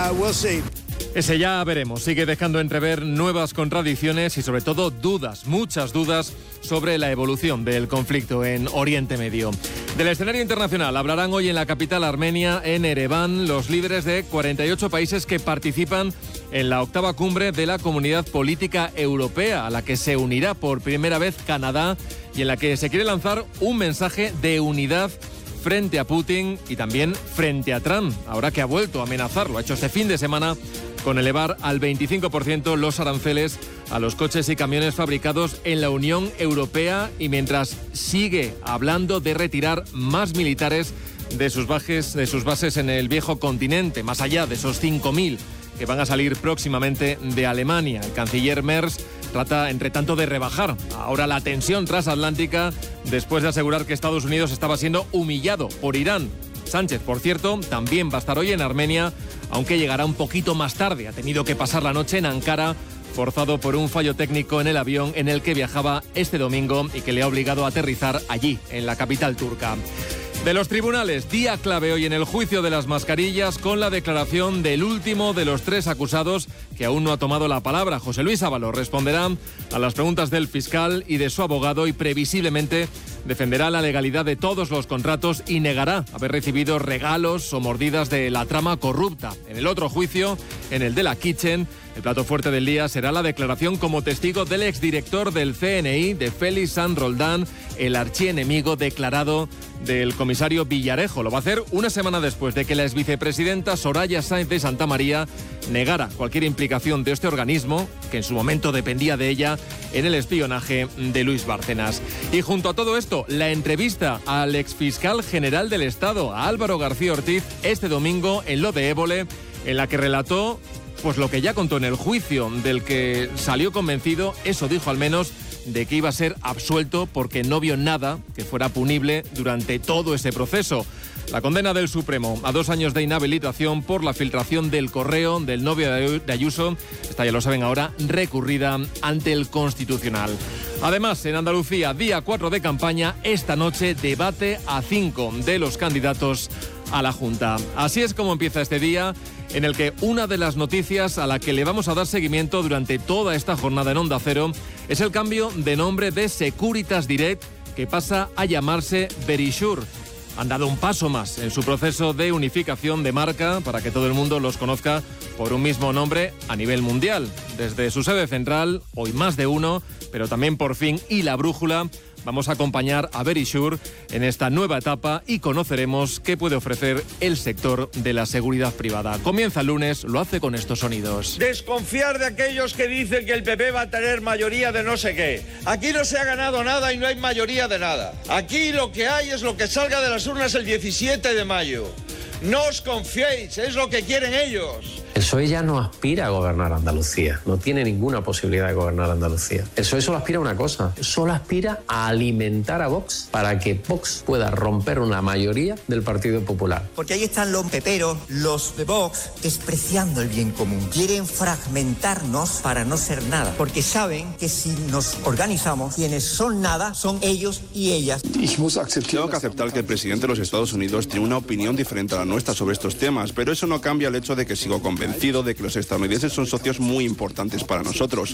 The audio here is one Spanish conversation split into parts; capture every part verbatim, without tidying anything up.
uh, we'll see. Ese ya veremos. Sigue dejando entrever nuevas contradicciones y sobre todo dudas, muchas dudas sobre la evolución del conflicto en Oriente Medio. Del escenario internacional hablarán hoy en la capital armenia, en Ereván, los líderes de cuarenta y ocho países que participan en la octava cumbre de la Comunidad Política Europea, a la que se unirá por primera vez Canadá y en la que se quiere lanzar un mensaje de unidad frente a Putin y también frente a Trump, ahora que ha vuelto a amenazarlo. Ha hecho este fin de semana con elevar al veinticinco por ciento los aranceles a los coches y camiones fabricados en la Unión Europea y mientras sigue hablando de retirar más militares de sus bases, de sus bases en el viejo continente, más allá de esos cinco mil que van a salir próximamente de Alemania. El canciller Merz trata, entre tanto, de rebajar ahora la tensión transatlántica después de asegurar que Estados Unidos estaba siendo humillado por Irán. Sánchez, por cierto, también va a estar hoy en Armenia, aunque llegará un poquito más tarde. Ha tenido que pasar la noche en Ankara, forzado por un fallo técnico en el avión en el que viajaba este domingo y que le ha obligado a aterrizar allí, en la capital turca. De los tribunales, día clave hoy en el juicio de las mascarillas con la declaración del último de los tres acusados que aún no ha tomado la palabra. José Luis Ábalos responderá a las preguntas del fiscal y de su abogado y previsiblemente defenderá la legalidad de todos los contratos y negará haber recibido regalos o mordidas de la trama corrupta. En el otro juicio, en el de la Kitchen, el plato fuerte del día será la declaración como testigo del exdirector del C N I, de Félix Sanz Roldán, el archienemigo declarado del comisario Villarejo. Lo va a hacer una semana después de que la exvicepresidenta Soraya Sáenz de Santamaría negara cualquier implicación de este organismo, que en su momento dependía de ella, en el espionaje de Luis Bárcenas. Y junto a todo esto, la entrevista al exfiscal general del Estado, a Álvaro García Ortiz, este domingo en Lo de Évole, en la que relató pues lo que ya contó en el juicio, del que salió convencido, eso dijo al menos, de que iba a ser absuelto porque no vio nada que fuera punible durante todo ese proceso. La condena del Supremo a dos años de inhabilitación por la filtración del correo del novio de Ayuso, esta ya lo saben ahora, recurrida ante el Constitucional. Además, en Andalucía, día cuatro de campaña, esta noche debate a cinco de los candidatos a la Junta. Así es como empieza este día, en el que una de las noticias a la que le vamos a dar seguimiento durante toda esta jornada en Onda Cero es el cambio de nombre de Securitas Direct, que pasa a llamarse Verisure. Han dado un paso más en su proceso de unificación de marca para que todo el mundo los conozca por un mismo nombre a nivel mundial. Desde su sede central, hoy más de uno, pero también por fin y La Brújula, vamos a acompañar a Verisure en esta nueva etapa y conoceremos qué puede ofrecer el sector de la seguridad privada. Comienza el lunes, lo hace con estos sonidos. Desconfiar de aquellos que dicen que el P P va a tener mayoría de no sé qué. Aquí no se ha ganado nada y no hay mayoría de nada. Aquí lo que hay es lo que salga de las urnas el diecisiete de mayo. No os confiéis, es lo que quieren ellos. El P S O E ya no aspira a gobernar Andalucía, no tiene ninguna posibilidad de gobernar Andalucía. El P S O E solo aspira a una cosa, solo aspira a alimentar a Vox para que Vox pueda romper una mayoría del Partido Popular. Porque ahí están los peperos, los de Vox, despreciando el bien común. Quieren fragmentarnos para no ser nada, porque saben que si nos organizamos, quienes son nada son ellos y ellas. Tengo que aceptar que el presidente de los Estados Unidos tiene una opinión diferente a la nuestra sobre estos temas, pero eso no cambia el hecho de que sigo convencido de que los estadounidenses son socios muy importantes para nosotros.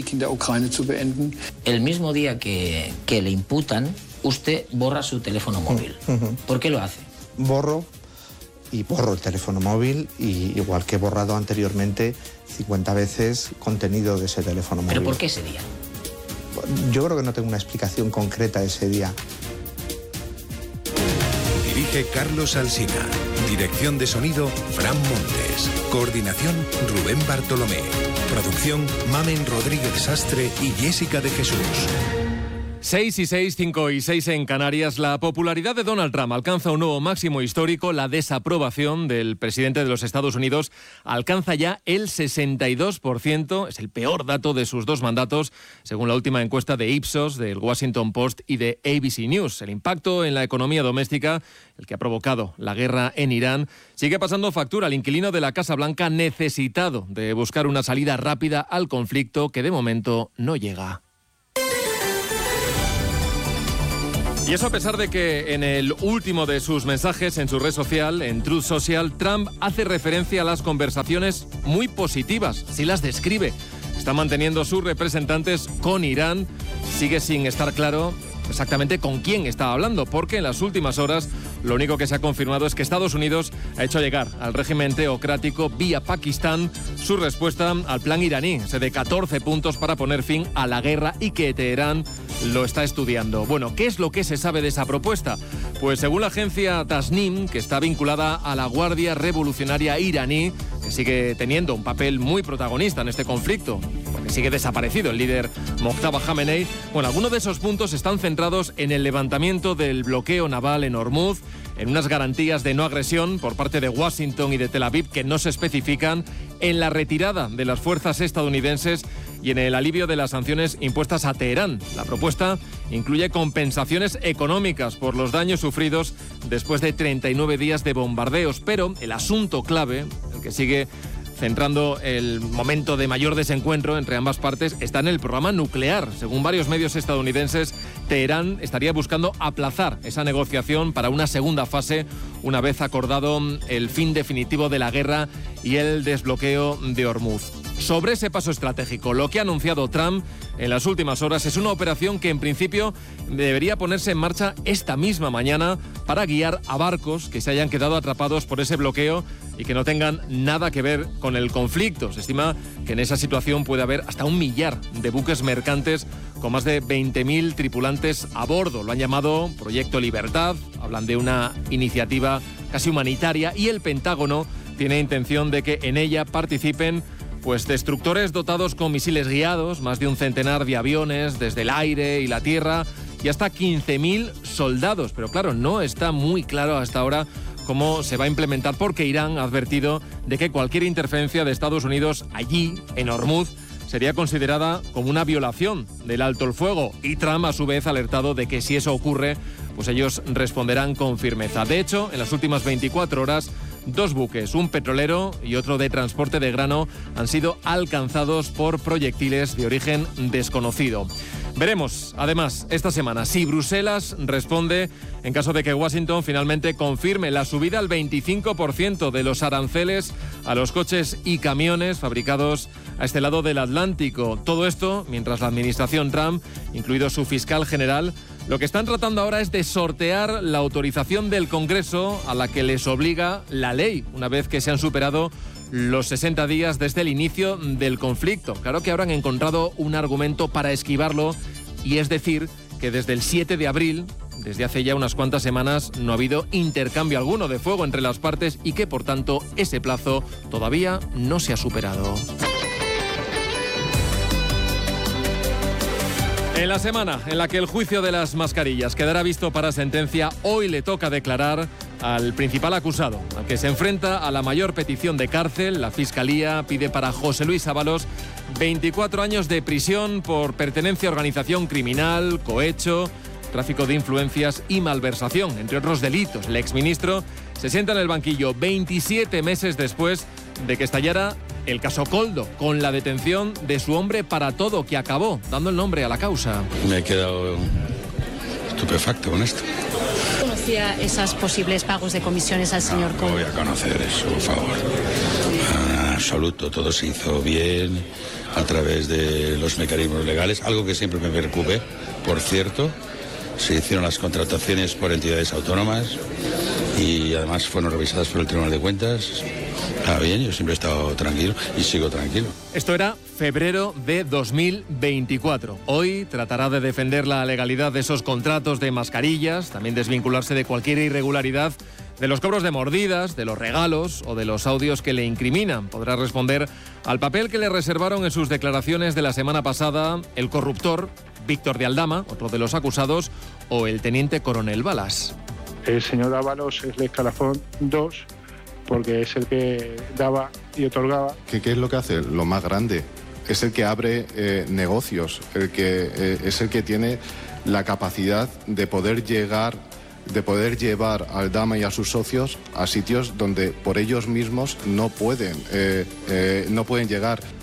El mismo día que, que le imputan, usted borra su teléfono móvil. ¿Por qué lo hace? Borro y borro el teléfono móvil, y igual que he borrado anteriormente cincuenta veces contenido de ese teléfono móvil. ¿Pero por qué ese día? Yo creo que no tengo una explicación concreta ese día. Dirige Carlos Alsina. Dirección de sonido, Fran Montes. Coordinación, Rubén Bartolomé. Producción, Mamen Rodríguez Sastre y Jessica de Jesús. seis y seis, cinco y seis en Canarias. La popularidad de Donald Trump alcanza un nuevo máximo histórico. La desaprobación del presidente de los Estados Unidos alcanza ya el sesenta y dos por ciento. Es el peor dato de sus dos mandatos, según la última encuesta de Ipsos, del Washington Post y de A B C News. El impacto en la economía doméstica, el que ha provocado la guerra en Irán, sigue pasando factura al inquilino de la Casa Blanca, necesitado de buscar una salida rápida al conflicto que de momento no llega. Y eso a pesar de que en el último de sus mensajes en su red social, en Truth Social, Trump hace referencia a las conversaciones muy positivas, así las describe. Está manteniendo sus representantes con Irán. Sigue sin estar claro exactamente con quién está hablando, porque en las últimas horas lo único que se ha confirmado es que Estados Unidos ha hecho llegar al régimen teocrático vía Pakistán su respuesta al plan iraní, ese de catorce puntos para poner fin a la guerra, y que Teherán lo está estudiando. Bueno, ¿qué es lo que se sabe de esa propuesta? Pues según la agencia Tasnim, que está vinculada a la Guardia Revolucionaria iraní, que sigue teniendo un papel muy protagonista en este conflicto, porque sigue desaparecido el líder Mojtaba Khamenei, bueno, algunos de esos puntos están centrados en el levantamiento del bloqueo naval en Hormuz, en unas garantías de no agresión por parte de Washington y de Tel Aviv que no se especifican, en la retirada de las fuerzas estadounidenses y en el alivio de las sanciones impuestas a Teherán. La propuesta incluye compensaciones económicas por los daños sufridos después de treinta y nueve días de bombardeos, pero el asunto clave, el que sigue centrando el momento de mayor desencuentro entre ambas partes, está en el programa nuclear. Según varios medios estadounidenses, Teherán estaría buscando aplazar esa negociación para una segunda fase, una vez acordado el fin definitivo de la guerra y el desbloqueo de Hormuz. Sobre ese paso estratégico, lo que ha anunciado Trump en las últimas horas es una operación que en principio debería ponerse en marcha esta misma mañana para guiar a barcos que se hayan quedado atrapados por ese bloqueo y que no tengan nada que ver con el conflicto. Se estima que en esa situación puede haber hasta un millar de buques mercantes con más de veinte mil tripulantes a bordo. Lo han llamado Proyecto Libertad, hablan de una iniciativa casi humanitaria, y el Pentágono tiene intención de que en ella participen pues destructores dotados con misiles guiados, más de un centenar de aviones desde el aire y la tierra, y hasta quince mil soldados. Pero claro, no está muy claro hasta ahora cómo se va a implementar, porque Irán ha advertido de que cualquier interferencia de Estados Unidos allí, en Hormuz, sería considerada como una violación del alto el fuego, y Trump a su vez ha alertado de que si eso ocurre, pues ellos responderán con firmeza. De hecho, en las últimas veinticuatro horas, dos buques, un petrolero y otro de transporte de grano, han sido alcanzados por proyectiles de origen desconocido. Veremos, además, esta semana si Bruselas responde en caso de que Washington finalmente confirme la subida al veinticinco por ciento de los aranceles a los coches y camiones fabricados a este lado del Atlántico. Todo esto mientras la administración Trump, incluido su fiscal general, lo que están tratando ahora es de sortear la autorización del Congreso a la que les obliga la ley, una vez que se han superado los sesenta días desde el inicio del conflicto. Claro que ahora han encontrado un argumento para esquivarlo, y es decir que desde el siete de abril, desde hace ya unas cuantas semanas, no ha habido intercambio alguno de fuego entre las partes y que, por tanto, ese plazo todavía no se ha superado. En la semana en la que el juicio de las mascarillas quedará visto para sentencia, hoy le toca declarar al principal acusado, al que se enfrenta a la mayor petición de cárcel. La Fiscalía pide para José Luis Ábalos veinticuatro años de prisión por pertenencia a organización criminal, cohecho, tráfico de influencias y malversación, entre otros delitos. El exministro se sienta en el banquillo veintisiete meses después de que estallara el caso Koldo, con la detención de su hombre para todo, que acabó dando el nombre a la causa. Me he quedado estupefacto con esto. ¿Conocía esos posibles pagos de comisiones al señor Koldo? No voy a conocer eso, por favor. En absoluto, todo se hizo bien a través de los mecanismos legales, algo que siempre me preocupe, por cierto. Se hicieron las contrataciones por entidades autónomas y además fueron revisadas por el Tribunal de Cuentas. Está bien, yo siempre he estado tranquilo y sigo tranquilo. Esto era febrero de dos mil veinticuatro. Hoy tratará de defender la legalidad de esos contratos de mascarillas, también desvincularse de cualquier irregularidad, de los cobros de mordidas, de los regalos o de los audios que le incriminan. Podrá responder al papel que le reservaron en sus declaraciones de la semana pasada el corruptor Víctor de Aldama, otro de los acusados, o el teniente coronel Balas. El señor Ábalos es el escalafón dos, porque es el que daba y otorgaba. ¿Qué, qué es lo que hace? Lo más grande. Es el que abre eh, negocios, el que, eh, es el que tiene la capacidad de poder llegar, de poder llevar al Aldama y a sus socios a sitios donde por ellos mismos no pueden, eh, eh, no pueden llegar.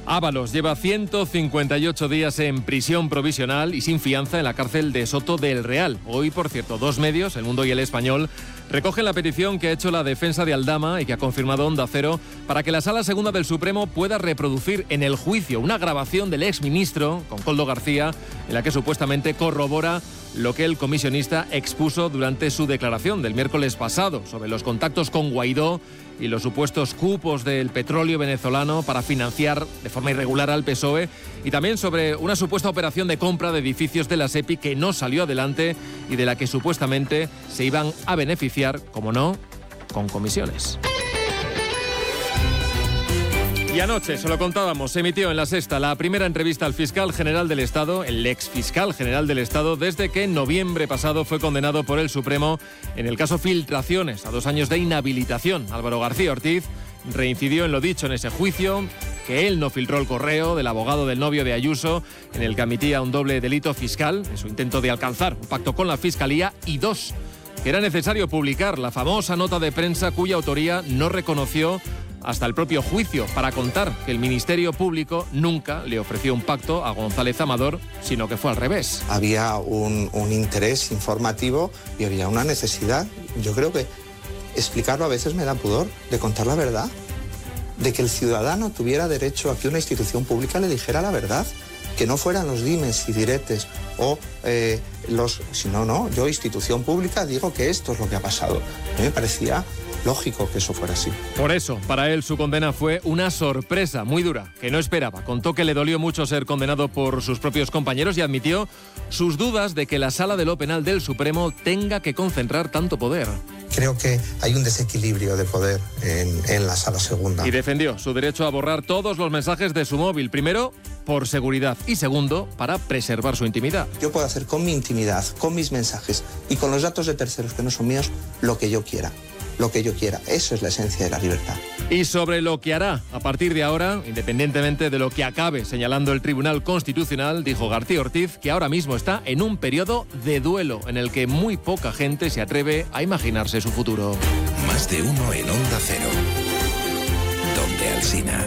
Ábalos lleva ciento cincuenta y ocho días en prisión provisional y sin fianza en la cárcel de Soto del Real. Hoy, por cierto, dos medios, El Mundo y El Español, recogen la petición que ha hecho la defensa de Aldama y que ha confirmado Onda Cero para que la Sala Segunda del Supremo pueda reproducir en el juicio una grabación del exministro, con Koldo García, en la que supuestamente corrobora lo que el comisionista expuso durante su declaración del miércoles pasado sobre los contactos con Guaidó y los supuestos cupos del petróleo venezolano para financiar de forma irregular al P S O E, y también sobre una supuesta operación de compra de edificios de la SEPI que no salió adelante y de la que supuestamente se iban a beneficiar, como no, con comisiones. Y anoche, se lo contábamos, se emitió en La Sexta la primera entrevista al fiscal general del Estado, el ex fiscal general del Estado, desde que en noviembre pasado fue condenado por el Supremo en el caso Filtraciones a dos años de inhabilitación. Álvaro García Ortiz reincidió en lo dicho en ese juicio, que él no filtró el correo del abogado del novio de Ayuso, en el que admitía un doble delito fiscal en su intento de alcanzar un pacto con la Fiscalía, y dos, que era necesario publicar la famosa nota de prensa cuya autoría no reconoció hasta el propio juicio, para contar que el Ministerio Público nunca le ofreció un pacto a González Amador, sino que fue al revés. Había un, un interés informativo y había una necesidad. Yo creo que explicarlo a veces me da pudor, de contar la verdad, de que el ciudadano tuviera derecho a que una institución pública le dijera la verdad, que no fueran los dimes y diretes o eh, los... Si no, no, yo, institución pública, digo que esto es lo que ha pasado. A mí me parecía lógico que eso fuera así. Por eso, para él su condena fue una sorpresa muy dura, que no esperaba. Contó que le dolió mucho ser condenado por sus propios compañeros y admitió sus dudas de que la Sala de lo Penal del Supremo tenga que concentrar tanto poder. Creo que hay un desequilibrio de poder en, en la Sala Segunda. Y defendió su derecho a borrar todos los mensajes de su móvil. Primero, por seguridad, y segundo, para preservar su intimidad. Yo puedo hacer con mi intimidad, con mis mensajes y con los datos de terceros que no son míos, lo que yo quiera. Lo que yo quiera. Eso es la esencia de la libertad. Y sobre lo que hará a partir de ahora, independientemente de lo que acabe señalando el Tribunal Constitucional, dijo García Ortiz que ahora mismo está en un periodo de duelo en el que muy poca gente se atreve a imaginarse su futuro. Más de uno en Onda Cero. Donde Alsina.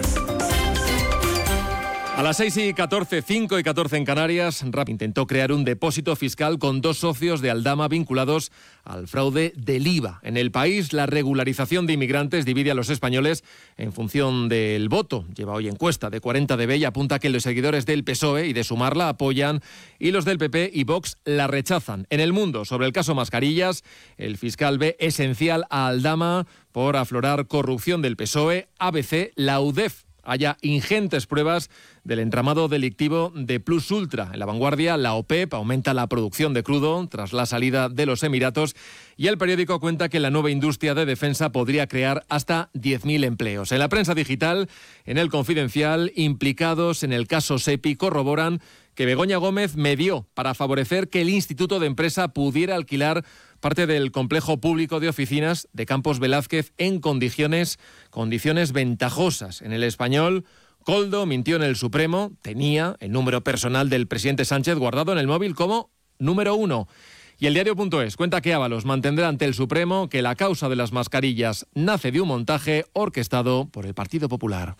A las seis y catorce, cinco y catorce en Canarias, Rap intentó crear un depósito fiscal con dos socios de Aldama vinculados al fraude del I V A. En el país, la regularización de inmigrantes divide a los españoles en función del voto. Lleva hoy encuesta de cuarenta D B y apunta que los seguidores del P S O E y de Sumar la apoyan y los del P P y Vox la rechazan. En El Mundo, sobre el caso Mascarillas, el fiscal ve esencial a Aldama por aflorar corrupción del P S O E. A B C, la U D E F haya ingentes pruebas del entramado delictivo de Plus Ultra. En La Vanguardia, la OPEP aumenta la producción de crudo tras la salida de los Emiratos y el periódico cuenta que la nueva industria de defensa podría crear hasta diez mil empleos. En la prensa digital, en El Confidencial, implicados en el caso SEPI corroboran que Begoña Gómez medió para favorecer que el Instituto de Empresa pudiera alquilar parte del complejo público de oficinas de Campos Velázquez en condiciones, condiciones ventajosas. En El Español, Koldo mintió en el Supremo, tenía el número personal del presidente Sánchez guardado en el móvil como número uno. Y el diario.es cuenta que Ábalos mantendrá ante el Supremo que la causa de las mascarillas nace de un montaje orquestado por el Partido Popular.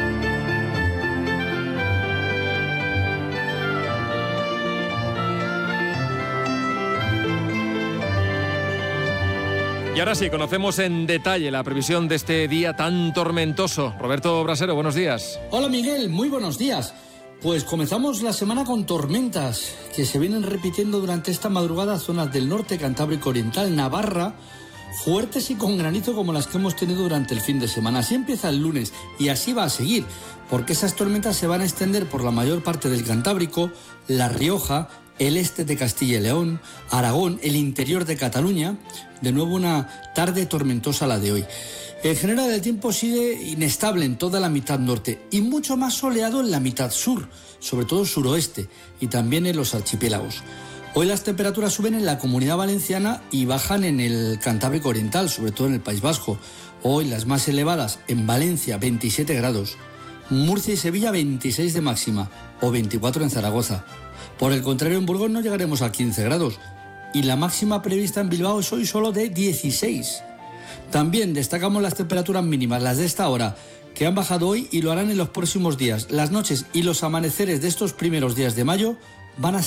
Y ahora sí, conocemos en detalle la previsión de este día tan tormentoso. Roberto Brasero, buenos días. Hola Miguel, muy buenos días. Pues comenzamos la semana con tormentas que se vienen repitiendo durante esta madrugada zonas del norte, Cantábrico Oriental, Navarra, fuertes y con granizo como las que hemos tenido durante el fin de semana. Así empieza el lunes y así va a seguir, porque esas tormentas se van a extender por la mayor parte del Cantábrico, La Rioja, el este de Castilla y León, Aragón, el interior de Cataluña. De nuevo una tarde tormentosa la de hoy. En general el tiempo sigue inestable en toda la mitad norte y mucho más soleado en la mitad sur, sobre todo suroeste y también en los archipiélagos. Hoy las temperaturas suben en la Comunidad Valenciana y bajan en el Cantábrico Oriental, sobre todo en el País Vasco. Hoy las más elevadas en Valencia, veintisiete grados, Murcia y Sevilla veintiséis de máxima o veinticuatro en Zaragoza. Por el contrario, en Burgos no llegaremos a quince grados y la máxima prevista en Bilbao es hoy solo de dieciséis. También destacamos las temperaturas mínimas, las de esta hora. que han bajado hoy y lo harán en los próximos días. Las noches y los amaneceres de estos primeros días de mayo van a